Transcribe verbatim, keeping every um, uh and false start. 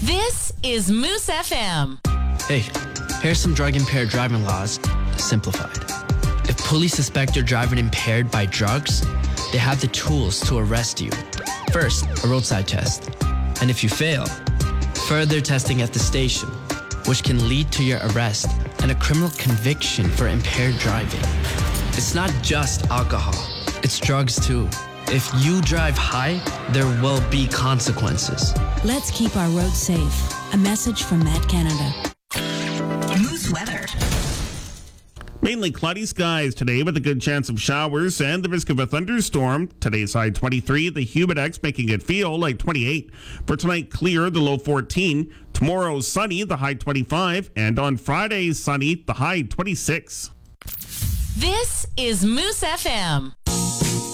This is Moose F M. Hey, here's some drug-impaired driving laws, simplified. If police suspect you're driving impaired by drugs, they have the tools to arrest you. First, a roadside test. And if you fail, further testing at the station, which can lead to your arrest and a criminal conviction for impaired driving. It's not just alcohol, it's drugs too. If you drive high, there will be consequences. Let's keep our roads safe. A message from Met Canada. Moose weather. Mainly cloudy skies today with a good chance of showers and the risk of a thunderstorm. Today's high twenty-three, the Humidex making it feel like twenty-eight. For tonight, clear, the low fourteen. Tomorrow, sunny, the high twenty-five. And on Friday, sunny, the high twenty-six. This is Moose F M.